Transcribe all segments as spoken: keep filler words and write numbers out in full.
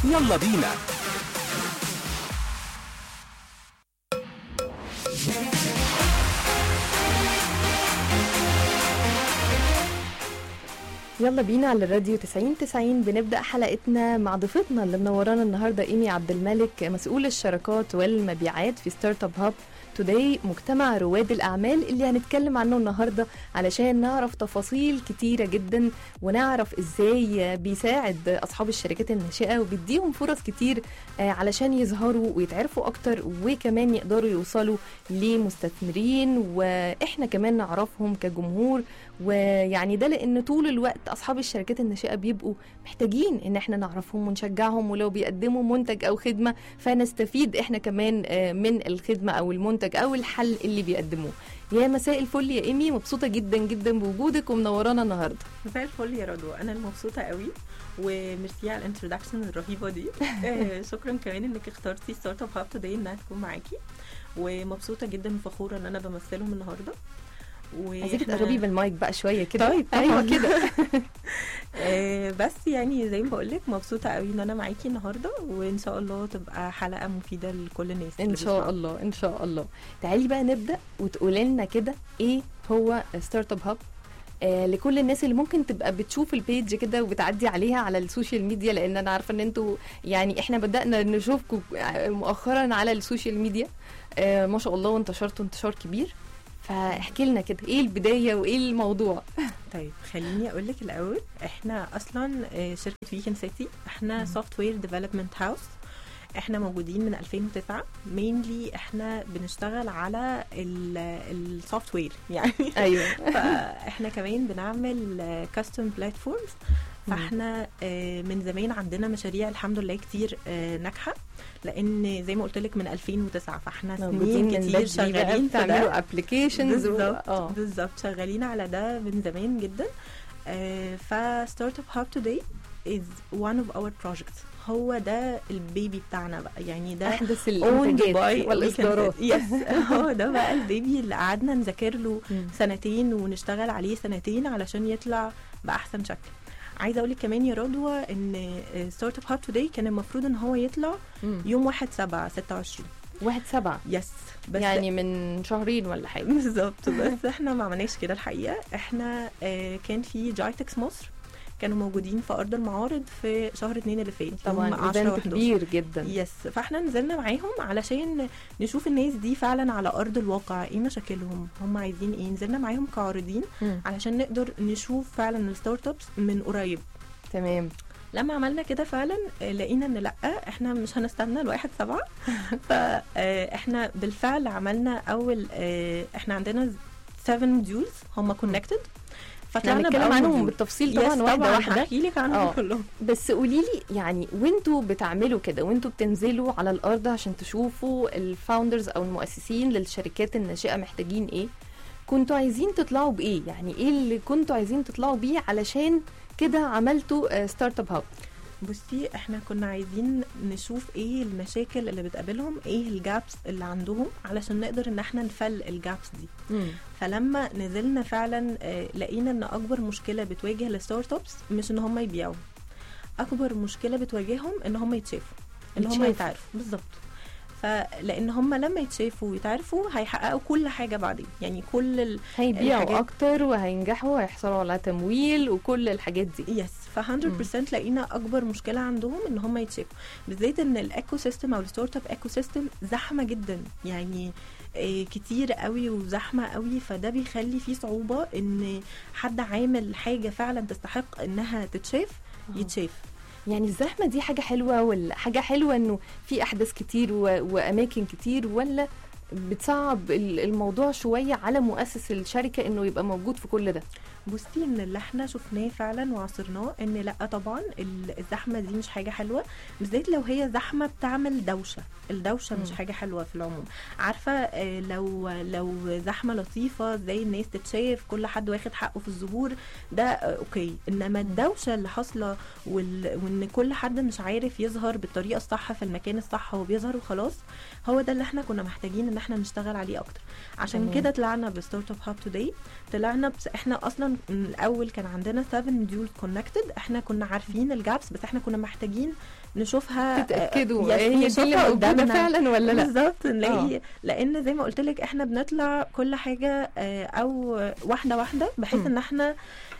يلا بينا. يلا بينا على الراديو تسعين تسعين. بنبدأ حلقتنا مع ضيفتنا اللي منورانا النهاردة إيمي عبد الملك، مسؤول الشراكات والمبيعات في ستارت اب هاب توداي، مجتمع رواد الأعمال اللي هنتكلم عنه النهاردة علشان نعرف تفاصيل كتيرة جدا ونعرف إزاي بيساعد أصحاب الشركات الناشئة وبيديهم فرص كتير علشان يظهروا ويتعرفوا أكتر، وكمان يقدروا يوصلوا لمستثمرين وإحنا كمان نعرفهم كجمهور. ويعني ده لأن طول الوقت أصحاب الشركات الناشئة بيبقوا محتاجين إن إحنا نعرفهم ونشجعهم، ولو بيقدموا منتج أو خدمة فنستفيد إحنا كمان من الخدمة أو المنتج أو الحل اللي بيقدموه. يا مساء الفل يا إيمي، مبسوطة جدا جدا بوجودك ومنورانا النهاردة. مساء الفل يا رضوى، أنا المبسوطة قوي وميرسي على الانترودكشن الرهيبة دي. شكرا كمان إنك اخترتي ستارت اب هاب توداي إنها تكون معاكي، ومبسوطة جدا وفخورة إن أنا بمثلهم النهاردة. عايزك تقربي بالمايك بقى شويه كده. طيب ايوه كده. آه بس يعني زي ما بقولك مبسوطه قوي ان انا معاكي النهارده، وان شاء الله تبقى حلقه مفيده لكل الناس ان شاء الله. ان شاء الله. تعالي بقى نبدا وتقولي لنا كده ايه هو ستارت اب هاب آه لكل الناس اللي ممكن تبقى بتشوف البيج كده وبتعدي عليها على السوشيال ميديا، لان انا عارفه ان انتوا يعني احنا بدأنا نشوفكم مؤخرا على السوشيال ميديا آه ما شاء الله، وانتشرتوا انتشار كبير. فاحكي لنا كده ايه البدايه وايه الموضوع. طيب خليني اقول لك الاول، احنا اصلا شركه ويكند سيتي، احنا سوفت وير ديفلوبمنت هاوس. احنا موجودين من ألفين وتسعة، مينلي احنا بنشتغل على السوفت وير يعني. ايوه. فاحنا كمان بنعمل كاستم بلاتفورمز. فاحنا من زمان عندنا مشاريع الحمد لله كتير ناجحه، لان زي ما قلت لك من ألفين وتسعة فاحنا سنين كتير شغالين في تعملوا ابلكيشنز. بالظبط بالظبط شغالين على ده من زمان جدا. فستارت اب هاب توداي is one of our projects. هو ده البيبي بتاعنا بقى، يعني ده احدث المنتجات والاصدارات. يس هو ده بقى البيبي اللي قعدنا نذاكر له سنتين ونشتغل عليه سنتين علشان يطلع باحسن شكل. عايزه اقول لك كمان يا رضوى ان ستارت اب هاب توداي كان المفروض ان هو يطلع يوم واحد سبعة ستة وعشرين. واحد سبعة يس، بس يعني من شهرين ولا حاجه. بالظبط. بس احنا ما عملناش كده الحقيقه. احنا اه كان في جايتكس مصر كانوا موجودين في ارض المعارض في شهر اتنين اللي فات، طبعا ايفنت كبير جدا. يس. فاحنا نزلنا معاهم علشان نشوف الناس دي فعلا على ارض الواقع ايه مشاكلهم، هم عايزين ايه. نزلنا معاهم كعارضين م. علشان نقدر نشوف فعلا الستارت ابس من قريب. تمام. لما عملنا كده فعلا لقينا ان لا، احنا مش هنستنى لواحد سبعة. فاحنا بالفعل عملنا اول، احنا عندنا سبعة موديولز هم كونكتد، فطلعنا نتكلم عنهم بالتفصيل طبعا واحده واحده. هحكي لك عنهم كلهم. بس قولي لي يعني وانتوا بتعملوا كده وانتوا بتنزلوا على الارض عشان تشوفوا الفاوندرز او المؤسسين للشركات الناشئه محتاجين ايه، كنتوا عايزين تطلعوا بايه؟ يعني ايه اللي كنتوا عايزين تطلعوا بيه علشان كده عملتوا ستارت اب هاب؟ بصي احنا كنا عايزين نشوف ايه المشاكل اللي بتقابلهم، ايه الجابس اللي عندهم علشان نقدر ان احنا نفل الجابس دي. مم. فلما نزلنا فعلا اه لقينا ان اكبر مشكله بتواجه الستارت ابس مش ان هم يبيعوا، اكبر مشكله بتواجههم ان هم يتشافوا، ان هم يتعرفوا. بالظبط. فلان هم لما يتشافوا ويتعرفوا هيحققوا كل حاجه بعدين، يعني كل ال... هيبيعوا اكتر وهينجحوا وهيحصلوا على تمويل وكل الحاجات دي. يس. ف مية بالمية لقينا اكبر مشكله عندهم ان هم يتشافوا، بالذات ان الايكو سيستم او الستارت اب ايكو سيستم زحمه جدا، يعني إيه كتير قوي وزحمه قوي. فده بيخلي فيه صعوبه ان حد عامل حاجه فعلا تستحق انها تتشاف يتشاف. يعني الزحمه دي حاجه حلوه ولا حاجه حلوه انه في احداث كتير و... واماكن كتير، ولا بتصعب الموضوع شويه على مؤسس الشركه انه يبقى موجود في كل ده؟ بصي ان اللي احنا شفناه فعلا وعصرناه ان لا طبعا الزحمه دي مش حاجه حلوه، بالذات لو هي زحمه بتعمل دوشه. الدوشه م. مش حاجه حلوه في العموم. عارفه لو لو زحمه لطيفه زي الناس تتشاف كل حد واخد حقه في الظهور ده اوكي، انما الدوشه اللي حاصله وال... وان كل حد مش عارف يظهر بالطريقه الصح في المكان الصح هو بيظهر وخلاص، هو ده اللي احنا كنا محتاجين ان احنا نشتغل عليه اكتر. عشان كده طلعنا بستارت اب هاب توداي. طلعنا بس احنا اصلا من الاول كان عندنا سبعة موديول كونكتد، احنا كنا عارفين الجابس بس احنا كنا محتاجين نشوفها تتاكدوا آه، هي دي اللي نشوفها موجوده قدامنا. فعلا ولا لا. بالظبط، نلاقي آه. لان زي ما قلت لك احنا بنطلع كل حاجه آه، او واحده واحده، بحيث مم. ان احنا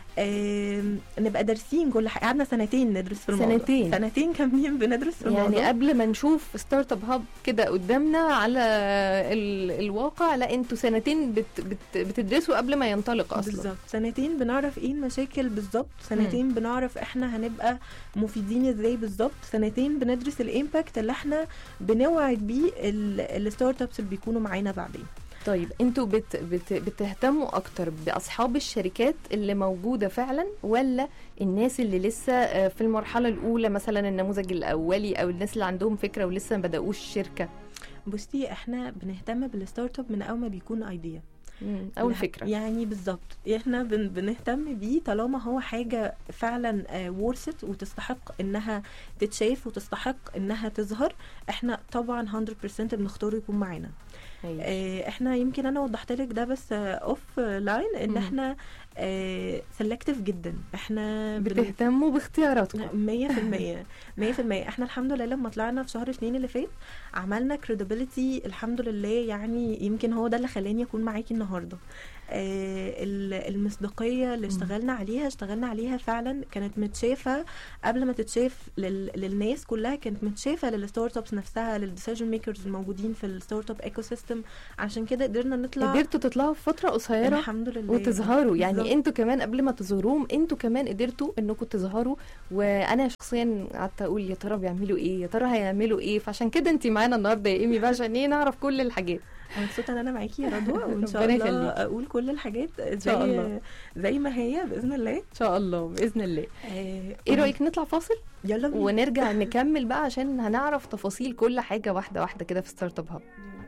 آم، نبقى دارسين كل حاجه. قعدنا سنتين ندرس في الموضوع، سنتين. سنتين كاملين بندرس في الموضوع. يعني قبل ما نشوف ستارت اب هاب كده قدامنا على ال... الواقع، لا انتوا سنتين بت... بت... بتدرسوا قبل ما ينطلق اصلا. بالظبط، سنتين بنعرف ايه المشاكل بالظبط، سنتين م. بنعرف احنا هنبقى مفيدين ازاي بالظبط، سنتين بندرس الامباكت اللي احنا بنوعد بيه الستارت ابس اللي بيكونوا معانا بعدين. طيب انتوا بت بت بتهتموا اكتر باصحاب الشركات اللي موجوده فعلا، ولا الناس اللي لسه في المرحله الاولى، مثلا النموذج الاولي، او الناس اللي عندهم فكره ولسه ما بداوش الشركه؟ بصي، احنا بنهتم بالستارت اب من اول ما بيكون ايديا، اول فكره يعني بالظبط. احنا بن بنهتم بيه طالما هو حاجه فعلا ورثت وتستحق انها تتشاف وتستحق انها تظهر، احنا طبعا مية بالمية بنختاره يكون معانا. اه احنا يمكن انا وضحت لك ده بس اوف لاين، ان م. احنا سلكتيف اه جدا، احنا بتهتموا باختياراتكم مية في المية مية في المية. احنا الحمد لله لما طلعنا في شهر اثنين اللي فات عملنا credibility الحمد لله، يعني يمكن هو ده اللي خلاني اكون معاكي النهارده. آه المصداقيه اللي اشتغلنا عليها اشتغلنا عليها فعلا كانت متشافه قبل ما تتشاف لل للناس كلها، كانت متشافه للستارت ابس نفسها، للديسيجن ميكرز الموجودين في الستارت اب ايكو سيستم. عشان كده قدرنا نطلع، قدرتوا تطلعوا في فتره قصيره الحمد لله وتظهروا. يعني بالزبط. انتوا كمان قبل ما تظهروهم انتوا كمان قدرتوا انكم تظهروا. وانا شخصيا قعدت اقول يا ترى بيعملوا ايه، يا ترى هيعملوا ايه، فعشان كده انت معانا النهارده يا ايمي بقى عشان ايه نعرف كل الحاجات. انا مبسوطه ان انا معاكي يا رضوى، وان شاء الله اقول كل الحاجات زي زي ما هي باذن الله. ان شاء الله باذن الله. آه ايه رايك نطلع فاصل؟ يلا بينا ونرجع نكمل بقى عشان هنعرف تفاصيل كل حاجه واحده واحده كده في ستارت اب هاب.